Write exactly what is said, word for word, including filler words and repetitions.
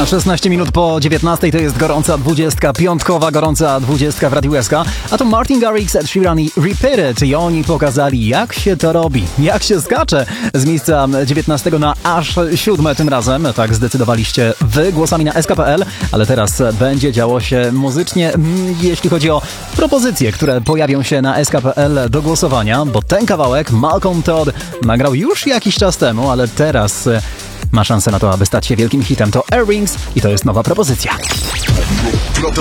szesnaście minut po dziewiętnastej to jest gorąca dwudziestka, piątkowa gorąca dwudziestka w Radiu S K, a to Martin Garrix, Ed Sheeran i Repeat It i oni pokazali, jak się to robi, jak się skacze z miejsca dziewiętnastego na aż siódme tym razem. Tak zdecydowaliście wy głosami na S K kropka P L, ale teraz będzie działo się muzycznie, jeśli chodzi o propozycje, które pojawią się na S K kropka P L do głosowania, bo ten kawałek Malcolm Todd nagrał już jakiś czas temu, ale teraz ma szansę na to, aby stać się wielkim hitem. To Airwings i to jest nowa propozycja.